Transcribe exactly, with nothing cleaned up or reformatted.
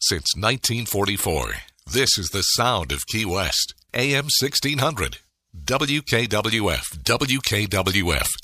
since nineteen forty-four. This is the sound of Key West. A M sixteen hundred. W K W F, W K W F,